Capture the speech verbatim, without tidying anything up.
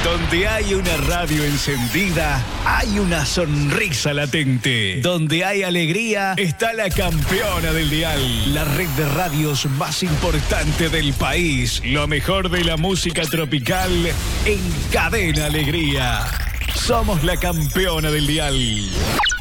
Donde hay una radio encendida, hay una sonrisa latente. Donde hay alegría, está la campeona del dial. La red de radios más importante del país. Lo mejor de la música tropical en Cadena Alegría. Somos la campeona del dial.